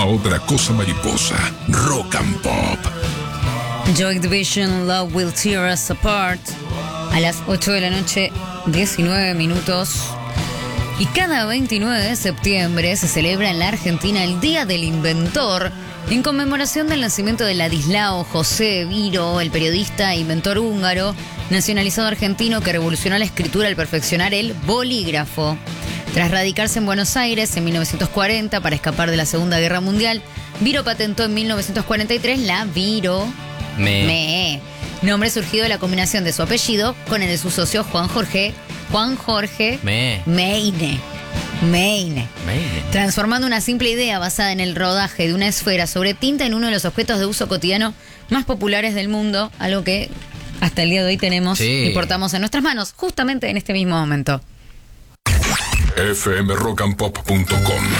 a otra cosa mariposa. Rock and Pop. Joy Division, Love Will Tear Us Apart. A las 8 de la noche, 19 minutos. Y cada 29 de septiembre se celebra en la Argentina el Día del Inventor, en conmemoración del nacimiento de Ladislao José Biro, el periodista e inventor húngaro, nacionalizado argentino que revolucionó la escritura al perfeccionar el bolígrafo. Tras radicarse en Buenos Aires en 1940 para escapar de la Segunda Guerra Mundial, Biro patentó en 1943 la Biro Me, nombre surgido de la combinación de su apellido con el de su socio Juan Jorge Meine, transformando una simple idea basada en el rodaje de una esfera sobre tinta en uno de los objetos de uso cotidiano más populares del mundo, algo que hasta el día de hoy tenemos y portamos en nuestras manos, justamente en este mismo momento. fmrockandpop.com